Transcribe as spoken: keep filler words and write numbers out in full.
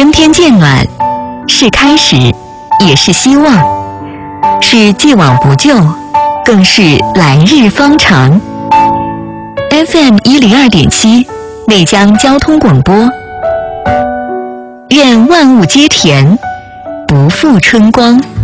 春天渐暖，是开始，也是希望，是既往不咎，更是来日方长。F M 一零二点七，内江交通广播。愿万物皆甜，不负春光。